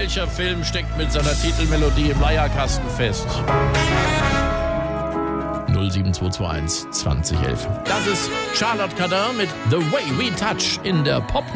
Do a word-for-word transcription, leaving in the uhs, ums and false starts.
welcher Film steckt mit seiner Titelmelodie im Leierkasten fest? null sieben zwei zwei eins zwanzig elf. Das ist Charlotte Cardin mit The Way We Touch in der Pop